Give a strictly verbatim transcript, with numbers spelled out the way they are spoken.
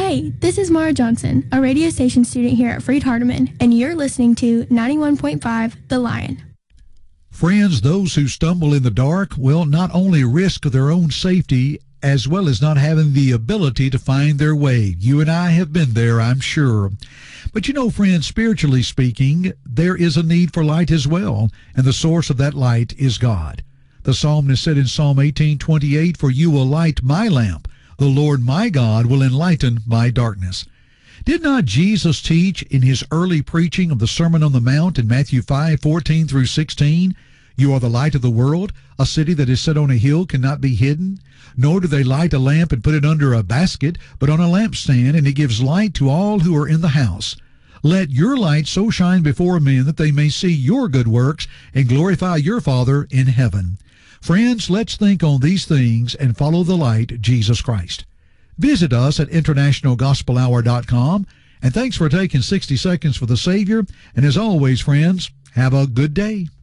Hey, this is Mara Johnson, a radio station student here at Freed Hardeman, and you're listening to ninety-one point five The Lion. Friends, those who stumble in the dark will not only risk their own safety as well as not having the ability to find their way. You and I have been there, I'm sure. But you know, friends, spiritually speaking, there is a need for light as well, and the source of that light is God. The psalmist said in Psalm eighteen twenty-eight, "For you will light my lamp. The Lord my God will enlighten my darkness." Did not Jesus teach in his early preaching of the Sermon on the Mount in Matthew five fourteen through sixteen, "You are the light of the world. A city that is set on a hill cannot be hidden. Nor do they light a lamp and put it under a basket, but on a lampstand, and it gives light to all who are in the house. Let your light so shine before men that they may see your good works and glorify your Father in heaven." Friends, let's think on these things and follow the light, Jesus Christ. Visit us at international gospel hour dot com, and thanks for taking sixty seconds for the Savior. And as always, friends, have a good day.